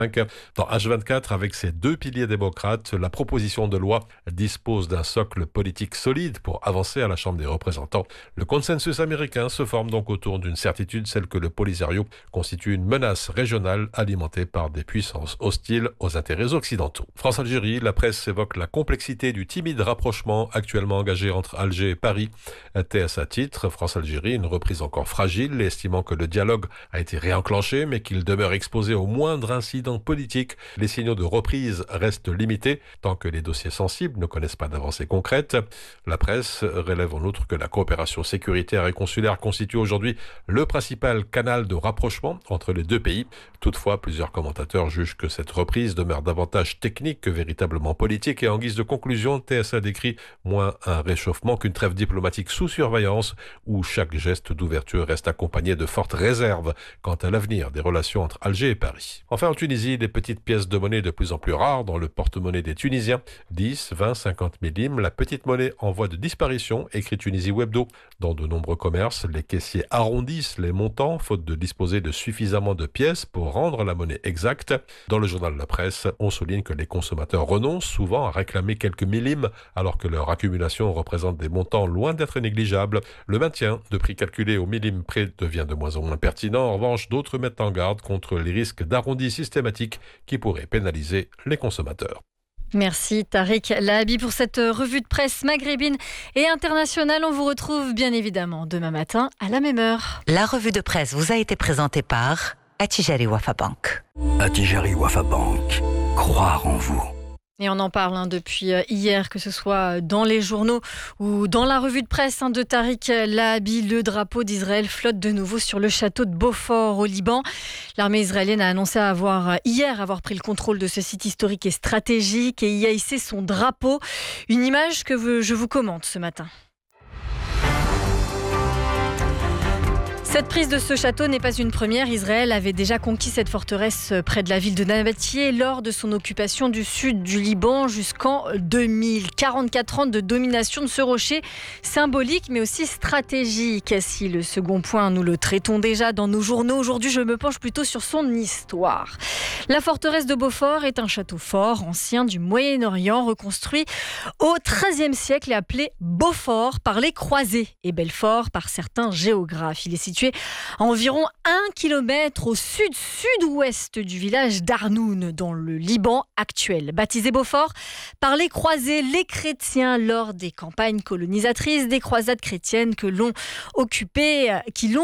Dans H24, avec ses deux piliers démocrates, la proposition de loi dispose d'un socle politique solide pour avancer à la Chambre des représentants. Le consensus américain se forme donc autour d'une certitude, celle que le Polisario constitue une menace régionale alimentée par des puissances hostiles aux intérêts occidentaux. France-Algérie, la presse évoque la complexité du timide rapprochement actuellement engagé entre Alger et Paris. TSA titre, France-Algérie, une reprise encore fragile, estimant que le dialogue a été réenclenché, mais qu'il demeure exposé au moindre incident politique. Les signaux de reprise restent limités tant que les dossiers sensibles ne connaissent pas d'avancées concrètes. La presse relève en outre que la coopération sécuritaire et consulaire constitue aujourd'hui le principal canal de rapprochement entre les deux pays. Toutefois, plusieurs commentateurs jugent que cette reprise demeure davantage technique que véritablement politique et en guise de conclusion, TSA décrit moins un réchauffement qu'une trêve diplomatique sous surveillance où chaque geste d'ouverture reste accompagné de fortes réserves quant à l'avenir des relations entre Alger et Paris. Enfin, en Tunisie, des petites pièces de monnaie de plus en plus rares dans le porte-monnaie des Tunisiens. 10, 20, 50 millimes, la petite monnaie en voie de disparition, écrit Tunisie Webdo. Dans de nombreux commerces, les caissiers arrondissent les montants, faute de disposer de suffisamment de pièces pour rendre la monnaie exacte. Dans le journal La Presse, on souligne que les consommateurs renoncent souvent à réclamer quelques millimes, alors que leur accumulation représente des montants loin d'être négligeables. Le maintien de prix calculés au millime près devient de moins en moins pertinent. En revanche, d'autres mettent en garde contre les risques d'arrondi systématique qui pourrait pénaliser les consommateurs. Merci Tariq Lahabi pour cette revue de presse maghrébine et internationale. On vous retrouve bien évidemment demain matin à la même heure. La revue de presse vous a été présentée par Attijari Wafa Bank. Attijari Wafa Bank. Croire en vous. Et on en parle depuis hier, que ce soit dans les journaux ou dans la revue de presse de Tariq Lahabi. Le drapeau d'Israël flotte de nouveau sur le château de Beaufort au Liban. L'armée israélienne a annoncé hier avoir pris le contrôle de ce site historique et stratégique et y a hissé son drapeau. Une image que je vous commente ce matin. Cette prise de ce château n'est pas une première. Israël avait déjà conquis cette forteresse près de la ville de Nabatieh lors de son occupation du sud du Liban jusqu'en 2000. 44 ans de domination de ce rocher, symbolique mais aussi stratégique. Si le second point, nous le traitons déjà dans nos journaux, aujourd'hui je me penche plutôt sur son histoire. La forteresse de Beaufort est un château fort ancien du Moyen-Orient reconstruit au XIIIe siècle et appelé Beaufort par les croisés et Belfort par certains géographes. Il est situé à environ 1 km au sud-sud-ouest du village d'Arnoun, dans le Liban actuel. Baptisé Beaufort par les croisés, les chrétiens, lors des campagnes colonisatrices des croisades chrétiennes qui l'ont occupé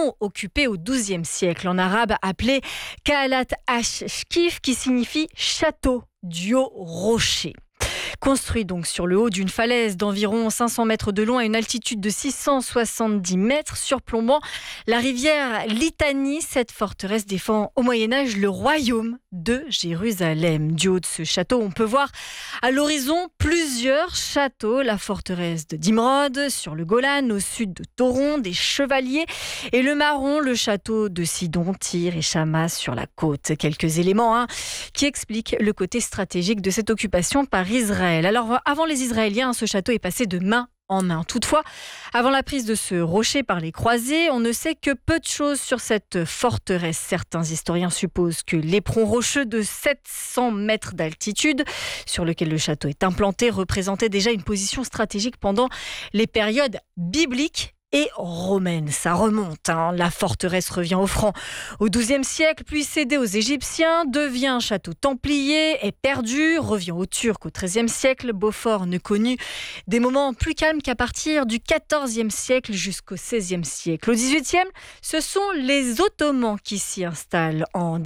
au XIIe siècle. En arabe appelé Kaalat Ash-Shkif, qui signifie château du haut rocher. Construit donc sur le haut d'une falaise d'environ 500 mètres de long à une altitude de 670 mètres, surplombant la rivière Litanie, cette forteresse défend au Moyen-Âge le royaume de Jérusalem. Du haut de ce château, on peut voir à l'horizon plusieurs châteaux. La forteresse de Dimrod sur le Golan, au sud de Toron, des Chevaliers, et le Marron, le château de Sidon, Tyr et Chamas sur la côte. Quelques éléments qui expliquent le côté stratégique de cette occupation par Israël. Alors, avant les Israéliens, ce château est passé de main en main. Toutefois, avant la prise de ce rocher par les croisés, on ne sait que peu de choses sur cette forteresse. Certains historiens supposent que l'éperon rocheux de 700 mètres d'altitude, sur lequel le château est implanté, représentait déjà une position stratégique pendant les périodes bibliques et romaine. Ça remonte. La forteresse revient aux Francs au XIIe siècle, puis cédée aux Égyptiens, devient un château templier, est perdu, revient aux Turcs au XIIIe siècle. Beaufort ne connut des moments plus calmes qu'à partir du XIVe siècle jusqu'au XVIe siècle. Au XVIIIe, ce sont les Ottomans qui s'y installent. En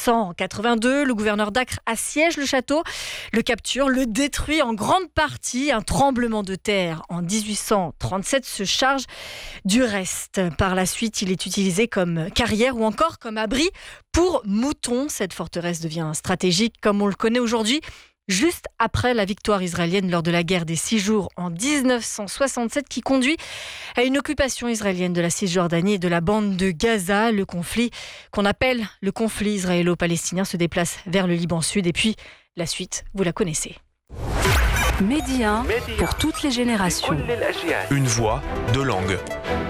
1782, le gouverneur d'Acre assiège le château, le capture, le détruit en grande partie. Un tremblement de terre en 1837 se charge du reste. Par la suite, il est utilisé comme carrière ou encore comme abri pour moutons. Cette forteresse devient stratégique comme on le connaît aujourd'hui, juste après la victoire israélienne lors de la guerre des 6 jours en 1967, qui conduit à une occupation israélienne de la Cisjordanie et de la bande de Gaza. Le conflit qu'on appelle le conflit israélo-palestinien se déplace vers le Liban Sud et puis la suite, vous la connaissez. Média pour toutes les générations. Une voix, deux langues.